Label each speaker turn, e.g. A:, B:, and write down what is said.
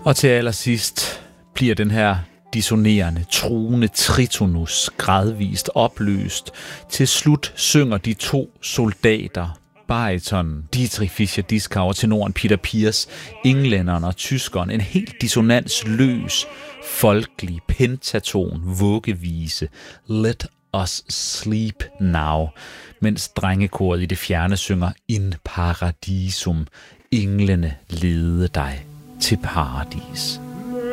A: Og til allersidst bliver den her dissonerende, truende tritonus gradvist opløst. Til slut synger de to soldater, baritonen Dietrich Fischer-Dieskau og tenoren Peter Pears, englænderen og tyskeren, en helt dissonansløs, folkelig pentaton vuggevise, Let Us Sleep Now, mens drengekoret i det fjerne synger In Paradisum, englene lede dig til paradis.